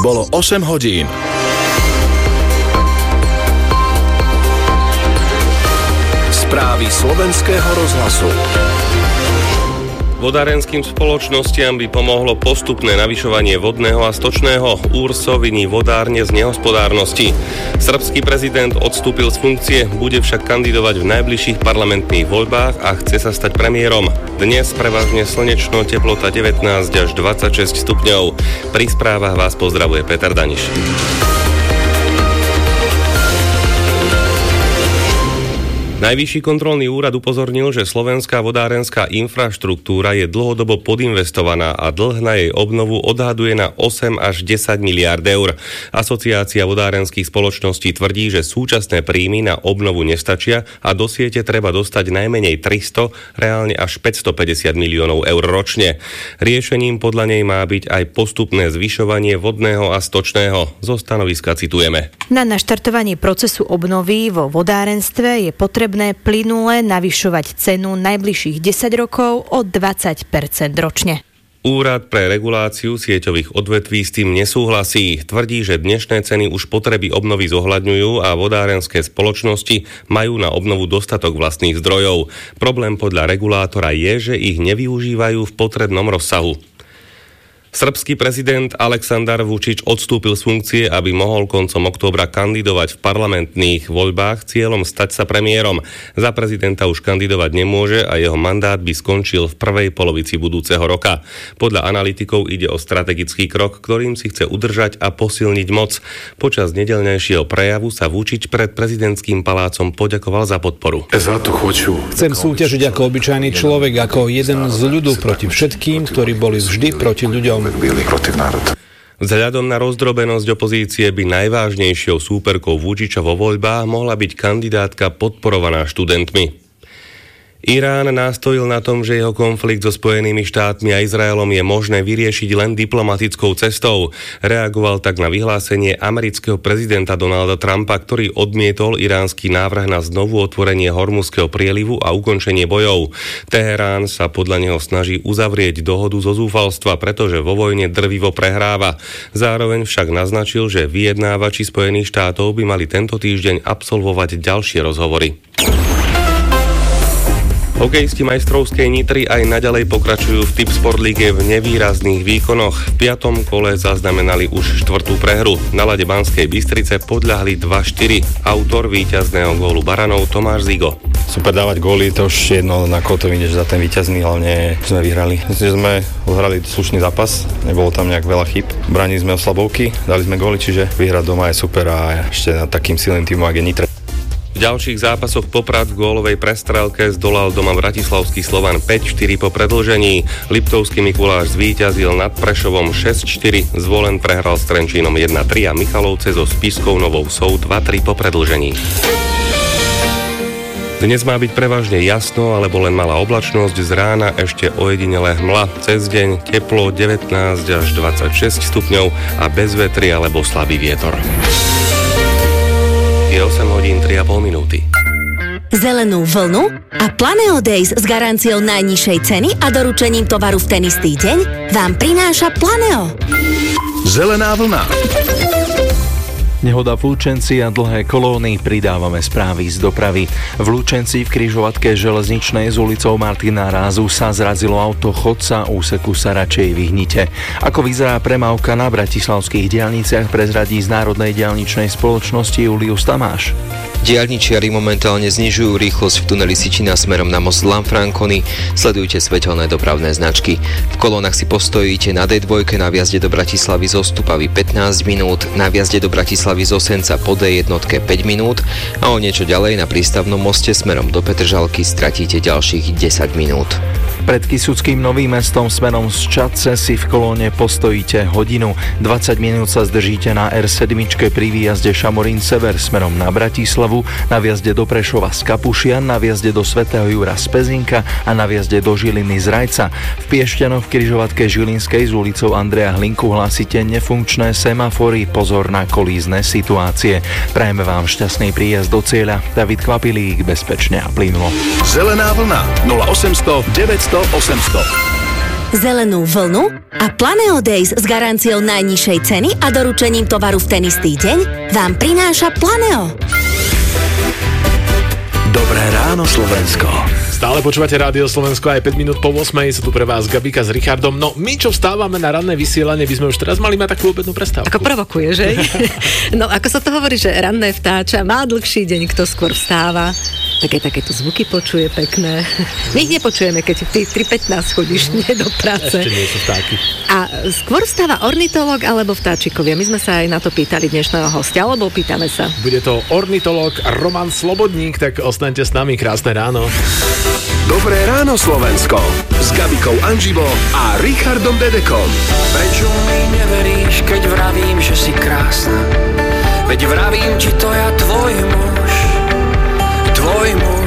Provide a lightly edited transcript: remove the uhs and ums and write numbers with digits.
Bolo 8 hodín. Správy slovenského rozhlasu. Vodárenským spoločnostiam by pomohlo postupné navyšovanie vodného a stočného. URSO viní vodárne z nehospodárnosti. Srbský prezident odstúpil z funkcie, bude však kandidovať v najbližších parlamentných voľbách a chce sa stať premiérom. Dnes prevažne slnečno, teplota 19 až 26 stupňov. Pri správach vás pozdravuje Peter Daniš. Najvyšší kontrolný úrad upozornil, že slovenská vodárenská infraštruktúra je dlhodobo podinvestovaná a dlh na jej obnovu odhaduje na 8 až 10 miliárd eur. Asociácia vodárenských spoločností tvrdí, že súčasné príjmy na obnovu nestačia a do siete treba dostať najmenej 300, reálne až 550 miliónov eur ročne. Riešením podľa nej má byť aj postupné zvyšovanie vodného a stočného. Zo stanoviska citujeme. Na naštartovanie procesu obnovy vo vodárenstve je potrebné plynule navyšovať cenu najbližších 10 rokov o 20% ročne. Úrad pre reguláciu sieťových odvetví s tým nesúhlasí. Tvrdí, že dnešné ceny už potreby obnovy zohľadňujú a vodárenské spoločnosti majú na obnovu dostatok vlastných zdrojov. Problém podľa regulátora je, že ich nevyužívajú v potrebnom rozsahu. Srbský prezident Aleksandar Vučić odstúpil z funkcie, aby mohol koncom októbra kandidovať v parlamentných voľbách cieľom stať sa premiérom. Za prezidenta už kandidovať nemôže a jeho mandát by skončil v prvej polovici budúceho roka. Podľa analytikov ide o strategický krok, ktorým si chce udržať a posilniť moc. Počas nedeľnejšieho prejavu sa Vučić pred prezidentským palácom poďakoval za podporu. Chcem súťažiť ako obyčajný človek, ako jeden z ľudu proti všetkým, ktorí boli vždy proti ľuďom. Vzhľadom na rozdrobenosť opozície by najvážnejšou súperkou Vučića vo voľbách mohla byť kandidátka podporovaná študentmi. Irán nastojil na tom, že jeho konflikt so Spojenými štátmi a Izraelom je možné vyriešiť len diplomatickou cestou. Reagoval tak na vyhlásenie amerického prezidenta Donalda Trumpa, ktorý odmietol iránsky návrh na znovu otvorenie Hormuzského prielivu a ukončenie bojov. Teherán sa podľa neho snaží uzavrieť dohodu zo zúfalstva, pretože vo vojne drvivo prehráva. Zároveň však naznačil, že vyjednávači Spojených štátov by mali tento týždeň absolvovať ďalšie rozhovory. Hokejisti majstrovskej Nitry aj naďalej pokračujú v Tipsport Lige v nevýrazných výkonoch. V 5. kole zaznamenali už 4. prehru. Na ľade Banskej Bystrice podľahli 2-4. Autor víťazného gólu Baranov Tomáš Zigo. Super dávať góly, to už jedno, na koho to vyjdeš za ten víťazný, hlavne sme vyhrali. Myslím, že sme hrali slušný zápas, nebolo tam nejak veľa chyb. Bránili sme oslabovky, dali sme góly, čiže vyhrať doma je super a ešte nad takým silným týmom, ak je Nitra. V ďalších zápasoch Poprad v gólovej prestrelke zdolal doma bratislavský Slovan 5-4 po predĺžení. Liptovský Mikuláš zvíťazil nad Prešovom 6-4, Zvolen prehral s Trenčínom 1-3 a Michalovce so Spišskou Novou Vsou 2-3 po predĺžení. Dnes má byť prevažne jasno, alebo len malá oblačnosť, z rána ešte ojedinelé hmla. Cez deň teplo 19 až 26 stupňov a bez vetry alebo slabý vietor. Je 8 hodín 3,5 minúty. Zelenú vlnu a Planeo Days s garanciou najnižšej ceny a doručením tovaru v ten istý deň vám prináša Planeo. Zelená vlna. Nehoda v Lučenci a dlhé kolóny, pridávame správy z dopravy. V Lučenci v križovatke železničnej s ulicou Martina Rázu sa zrazilo auto, chodca úseku sa radšej vyhnite. Ako vyzerá premávka na bratislavských diaľniciach, prezradí z Národnej diaľničnej spoločnosti Julius Tamáš. Diaľničiari momentálne znižujú rýchlosť v tuneli Sičina smerom na most Lanfranconi. Sledujte svetelné dopravné značky. V kolónach si postojíte na D2 na vjazde do Bratislavy zo Stupavy 15 minút, na vjazde do Bratislavy zo Senca po D1 5 minút a o niečo ďalej na prístavnom moste smerom do Petržalky stratíte ďalších 10 minút. Pred Kysuckým Novým Mestom smerom z Čadce si v kolóne postojíte hodinu. 20 minút sa zdržíte na R7 pri výjazde Šamorín Sever smerom na Bratislavu, na vjazde do Prešova z Kapušian, na vjazde do Svätého Jura z Pezinka a na vjazde do Žiliny z Rajca. V Piešťanoch v križovatke Žilinskej s ulicou Andreja Hlinku hlásite nefunkčné semafory, pozor na kolízne situácie. Prajeme vám šťastný príjazd do cieľa. David Kvapilík, bezpečne a plynulo. Zelená vlna 0800 900 800. zelenú vlnu a Planeo Days s garanciou najnižšej ceny a doručením tovaru v ten istý deň vám prináša Planeo. Dobré ráno, Slovensko. Stále počúvate Rádio Slovensko, aj 5 minút po 8 sú tu pre vás Gabika s Richardom. No my, čo vstávame na ranné vysielanie, by sme už teraz mali mať takú obednú prestávku. Ako provokuje, že? No ako sa to hovorí, že ranné vtáča má dlhší deň, kto skôr vstáva. Také tu zvuky počuje pekné. My ich nepočujeme, keď ty 3:15 chodíš nie do práce. Ešte nie sú vtáky. A skôr vstáva ornitológ alebo vtáčikovia? My sme sa aj na to pýtali dnešného hostia, alebo pýtame sa. Bude to ornitológ Roman Slobodník, tak ostaňte s nami, krásne ráno. Dobré ráno, Slovensko. S Gabikou Anžibou a Richardom Dedekom. Prečo mi neveríš, keď vravím, že si krásna? Veď vravím ti to ja, tvoj muž. Tvoj muž.